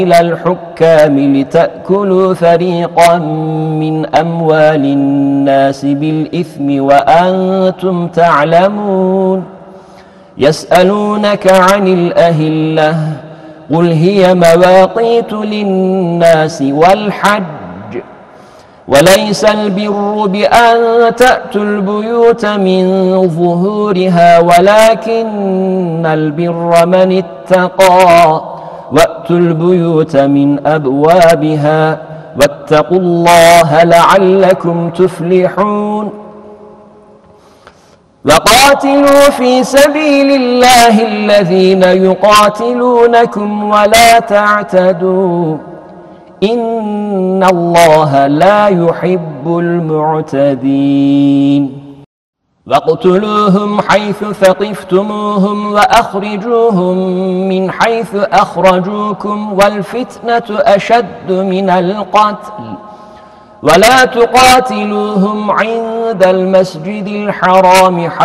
إلى الحكام لتأكلوا فريقا من أموال الناس بالإثم وأنتم تعلمون يسألونك عن الأهلة قل هي مواقيت للناس والحج وليس البر بأن تأتوا البيوت من ظهورها ولكن البر من اتقى وأتوا البيوت من أبوابها واتقوا الله لعلكم تفلحون وقاتلوا في سبيل الله الذين يقاتلونكم ولا تعتدوا إن الله لا يحب المعتدين واقتلوهم حيث ثقفتموهم وأخرجوهم من حيث أخرجوكم والفتنة أشد من القتل ولا تقاتلوهم عند المسجد الحرام